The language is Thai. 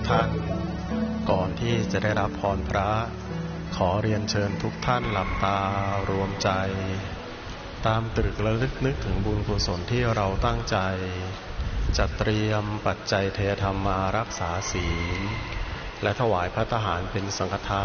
ท่านก่อนที่จะได้รับพรพระขอเรียนเชิญทุกท่านหลับตารวมใจตามตรึกระลึกนึกถึงบุญกุศลที่เราตั้งใจจัดเตรียมปัจจัยเทธรรมมารักษาศีลและถวายภัตตาหารเป็นสังฆทาน